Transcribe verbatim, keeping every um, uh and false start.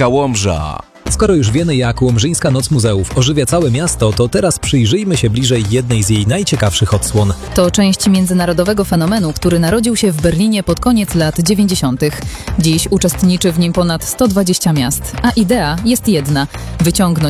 Wielka Łomża. Skoro już wiemy, jak Łomżyńska Noc Muzeów ożywia całe miasto, to teraz przyjrzyjmy się bliżej jednej z jej najciekawszych odsłon. To część międzynarodowego fenomenu, który narodził się w Berlinie pod koniec lat dziewięćdziesiątych. Dziś uczestniczy w nim ponad sto dwadzieścia miast, a idea jest jedna – wyciągnąć